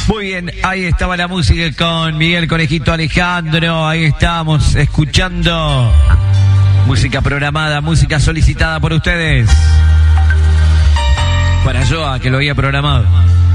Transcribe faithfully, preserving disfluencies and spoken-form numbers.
Muy bien, ahí estaba la música con Miguel Conejito Alejandro. Ahí estábamos escuchando música programada, música solicitada por ustedes. Para Joa, que lo había programado.